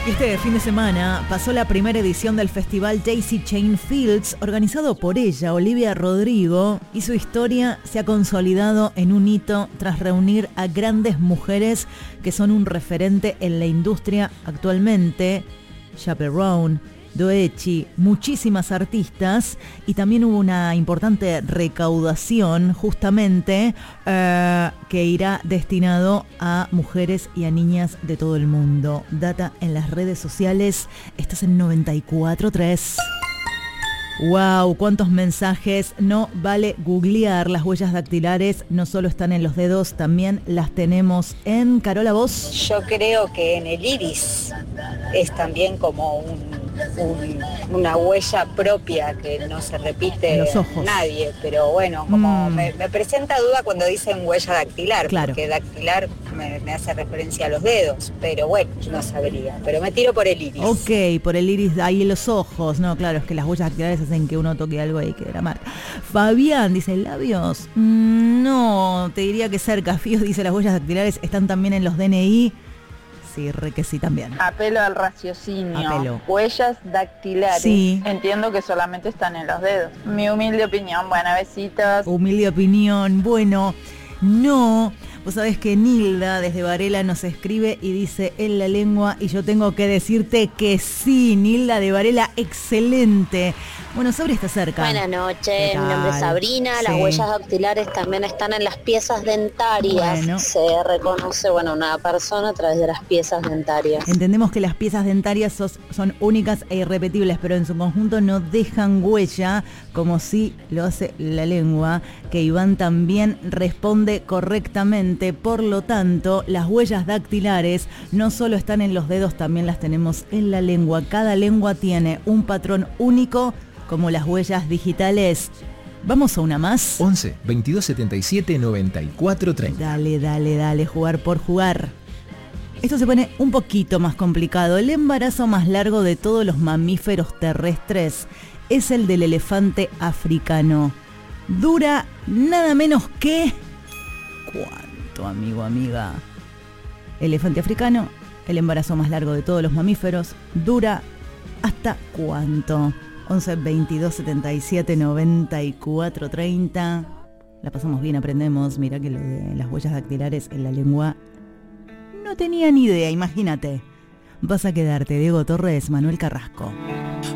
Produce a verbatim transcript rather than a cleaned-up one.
Este fin de semana pasó la primera edición del festival Daisy Chain Fields, organizado por ella, Olivia Rodrigo, y su historia se ha consolidado en un hito tras reunir a grandes mujeres que son un referente en la industria actualmente. Chaperone, Doechii, muchísimas artistas, y también hubo una importante recaudación justamente eh, que irá destinado a mujeres y a niñas de todo el mundo. Data en las redes sociales, estás en noventa y cuatro punto tres. ¡Wow! ¡Cuántos mensajes! No vale googlear. Las huellas dactilares no solo están en los dedos, también las tenemos en... Carola, ¿vos? Yo creo que en el iris es también como un, un, una huella propia que no se repite en los ojos. Nadie, pero bueno, como mm. me, me presenta duda cuando dicen huella dactilar, claro. Porque dactilar me, me hace referencia a los dedos, pero bueno, no sabría, pero me tiro por el iris. Ok, por el iris ahí en los ojos. No, claro, es que las huellas dactilares hacen que uno toque algo ahí que de la marca. Fabián dice, ¿labios? Mm, no, te diría que cerca. Fío dice, las huellas dactilares están también en los D N I. Sí, re que sí también. Apelo al raciocinio. Apelo. Huellas dactilares. Sí. Entiendo que solamente están en los dedos. Mi humilde opinión. Buenas besitos. Humilde opinión. Bueno, no. Vos sabés que Nilda desde Varela nos escribe y dice en la lengua, y yo tengo que decirte que sí, Nilda de Varela, excelente. Bueno, Sabri está cerca. Buenas noches, mi nombre es Sabrina. Sí. Las huellas dactilares también están en las piezas dentarias. Bueno. Se reconoce, bueno, una persona a través de las piezas dentarias. Entendemos que las piezas dentarias sos, son únicas e irrepetibles, pero en su conjunto no dejan huella, como sí lo hace la lengua, que Iván también responde correctamente. Por lo tanto, las huellas dactilares no solo están en los dedos, también las tenemos en la lengua. Cada lengua tiene un patrón único, como las huellas digitales. ¿Vamos a una más? once, veintidós, setenta y siete, noventa y cuatro, treinta. Dale, dale, dale, jugar por jugar. Esto se pone un poquito más complicado. El embarazo más largo de todos los mamíferos terrestres es el del elefante africano. Dura nada menos que... ¿Cuánto, amigo, amiga? Elefante africano, el embarazo más largo de todos los mamíferos, dura ¿hasta cuánto? once, veintidós, setenta y siete, noventa y cuatro, treinta. La pasamos bien, aprendemos. Mirá que lo de las huellas dactilares en la lengua no tenía ni idea, imagínate. Vas a quedarte, Diego Torres, Manuel Carrasco.